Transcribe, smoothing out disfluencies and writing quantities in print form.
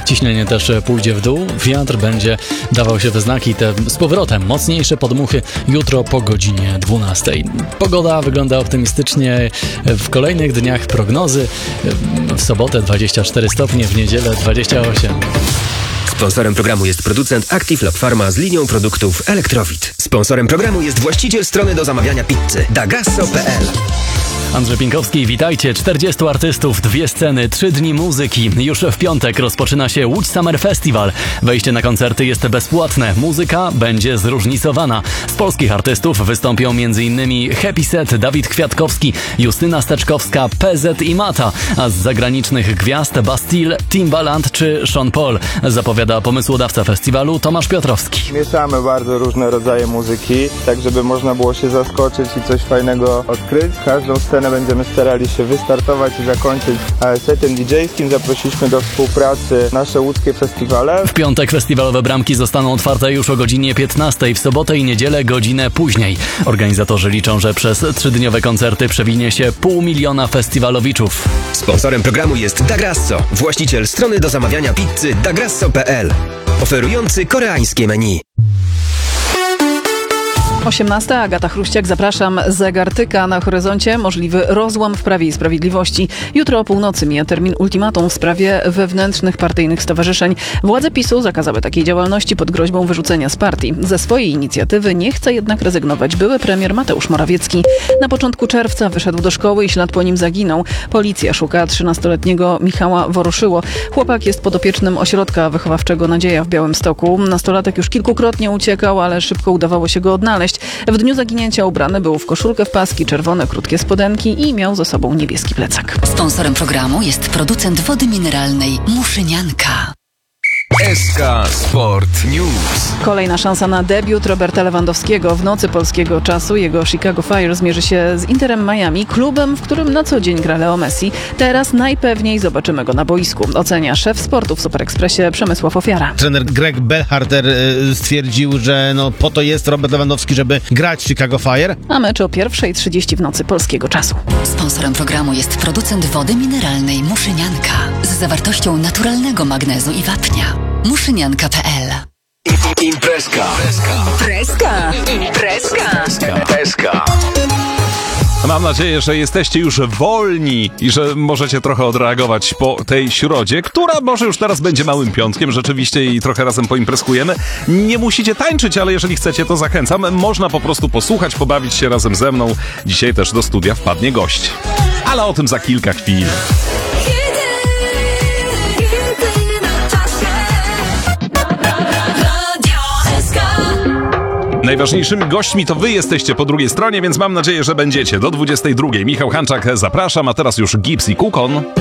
Ciśnienie też pójdzie w dół, wiatr będzie dawał się we znaki, te z powrotem mocniejsze podmuchy jutro po godzinie 12. Pogoda wygląda optymistycznie w kolejnych dniach prognozy. W sobotę 24 stopnie, w niedzielę 28. Sponsorem programu jest producent Active Lab Pharma z linią produktów Elektrowit. Sponsorem programu jest właściciel strony do zamawiania pizzy dagasso.pl. Andrzej Pinkowski, witajcie. 40 artystów, 2 sceny, 3 dni muzyki. Już w piątek rozpoczyna się Łódź Summer Festival. Wejście na koncerty jest bezpłatne. Muzyka będzie zróżnicowana. Z polskich artystów wystąpią m.in. Happy Set, Dawid Kwiatkowski, Justyna Steczkowska, PZ i Mata. A z zagranicznych gwiazd Bastille, Timbaland czy Sean Paul. Zapowiada pomysłodawca festiwalu Tomasz Piotrowski. Mieszamy bardzo różne rodzaje muzyki, tak żeby można było się zaskoczyć i coś fajnego odkryć. Każdą scenę będziemy starali się wystartować i zakończyć setem DJ-skim. Zaprosiliśmy do współpracy nasze łódzkie festiwale. W piątek festiwalowe bramki zostaną otwarte już o godzinie 15, w sobotę i niedzielę godzinę później. Organizatorzy liczą, że przez 3-dniowe koncerty przewinie się 500 000 festiwalowiczów. Sponsorem programu jest Dagrasso, właściciel strony do zamawiania pizzy dagasso.pl, oferujący koreańskie menu. 18. Agata Chruściak, zapraszam. Zegartyka na horyzoncie, możliwy rozłam w Prawie i Sprawiedliwości. Jutro o północy mija termin ultimatum w sprawie wewnętrznych partyjnych stowarzyszeń. Władze PiS-u zakazały takiej działalności pod groźbą wyrzucenia z partii. Ze swojej inicjatywy nie chce jednak rezygnować były premier Mateusz Morawiecki. Na początku czerwca wyszedł do szkoły i ślad po nim zaginął. Policja szuka 13-letniego Michała Woruszyło. Chłopak jest podopiecznym ośrodka wychowawczego Nadzieja w Białymstoku. Nastolatek już kilkukrotnie uciekał, ale szybko udawało się go odnaleźć. W dniu zaginięcia ubrany był w koszulkę w paski, czerwone krótkie spodenki i miał ze sobą niebieski plecak. Sponsorem programu jest producent wody mineralnej Muszynianka. SK Sport News. Kolejna szansa na debiut Roberta Lewandowskiego. W nocy polskiego czasu jego Chicago Fire zmierzy się z Interem Miami, klubem, w którym na co dzień gra Leo Messi. Teraz najpewniej zobaczymy go na boisku, ocenia szef sportu w Super Expressie Przemysław Ofiara. Trener Greg Berhalter stwierdził, że po to jest Robert Lewandowski, żeby grać Chicago Fire. A mecz o 1:30 w nocy polskiego czasu. Sponsorem programu jest producent wody mineralnej Muszynianka z zawartością naturalnego magnezu i wapnia. Muszynianka.pl. Imprezka. Mam nadzieję, że jesteście już wolni i że możecie trochę odreagować po tej środzie, która może już teraz będzie małym piątkiem rzeczywiście i trochę razem poimprezkujemy. Nie musicie tańczyć, ale jeżeli chcecie, to zachęcam. Można po prostu posłuchać, pobawić się razem ze mną. Dzisiaj też do studia wpadnie gość. Ale o tym za kilka chwil. Najważniejszymi gośćmi to wy jesteście po drugiej stronie, więc mam nadzieję, że będziecie. Do 22. Michał Hanczak, zapraszam, a teraz już Gips i Kukon.